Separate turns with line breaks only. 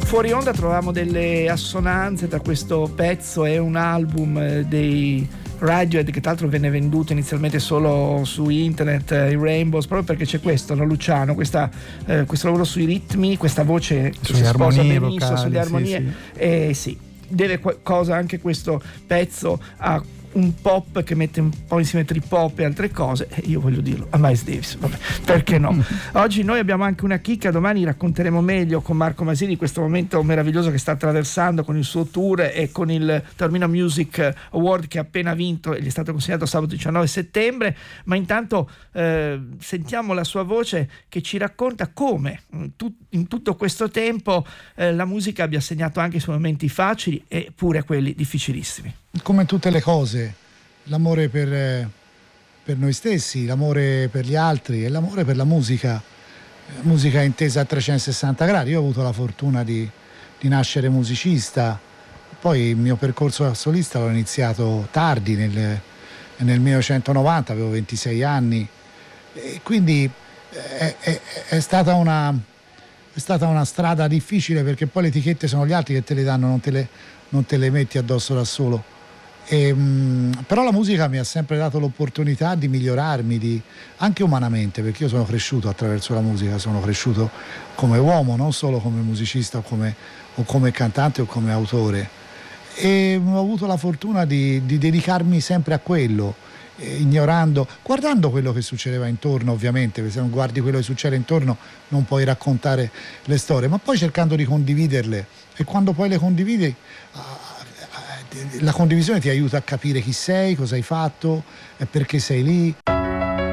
Fuori onda trovavamo delle assonanze tra questo pezzo e un album dei Radiohead, che tra l'altro venne venduto inizialmente solo su internet, i Rainbows, proprio perché c'è questo, no, Luciano, questo lavoro sui ritmi, questa voce che si sposa benissimo vocali, sulle armonie, sì. Sì, deve qualcosa anche questo pezzo a un pop che mette un po' insieme trip hop e altre cose, e io voglio dirlo a Miles Davis, vabbè, perché no? Oggi noi abbiamo anche una chicca, domani racconteremo meglio con Marco Masini questo momento meraviglioso che sta attraversando con il suo tour e con il Taormina Music Award che ha appena vinto e gli è stato consegnato sabato 19 settembre, ma intanto sentiamo la sua voce che ci racconta come in tutto questo tempo la musica abbia segnato anche i suoi momenti facili e pure quelli difficilissimi.
Come tutte le cose, l'amore per noi stessi, l'amore per gli altri e l'amore per la musica intesa a 360 gradi. Io ho avuto la fortuna di nascere musicista, poi il mio percorso da solista l'ho iniziato tardi, nel 1990, avevo 26 anni, e quindi è stata una strada difficile, perché poi le etichette sono gli altri che te le danno, non te le metti addosso da solo. Però la musica mi ha sempre dato l'opportunità di migliorarmi anche umanamente, perché io sono cresciuto attraverso la musica, sono cresciuto come uomo, non solo come musicista o come cantante o come autore, e ho avuto la fortuna di dedicarmi sempre a quello, guardando quello che succedeva intorno, ovviamente, perché se non guardi quello che succede intorno non puoi raccontare le storie, ma poi cercando di condividerle, e quando poi le condividi la condivisione ti aiuta a capire chi sei, cosa hai fatto e perché sei lì.